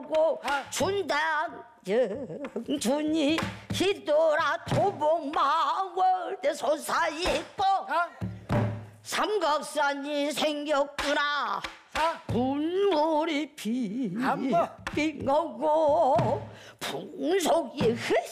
오고 준당 정준이 히도라 도봉마을 내 솟아있고 삼각산이 생겼구나. 눈물이 빙하고 풍속이 흐